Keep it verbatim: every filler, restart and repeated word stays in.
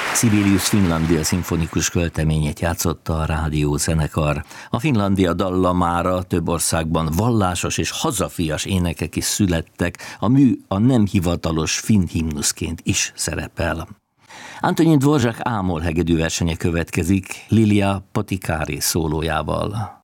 Sibelius Finlandia szimfonikus költeményét játszotta a rádiózenekar. A Finlandia dallamára több országban vallásos és hazafias énekek is születtek, a mű a nem hivatalos finn himnuszként is szerepel. Antonin Dvorak ámol hegedűversenye következik Lilia Potikári szólójával.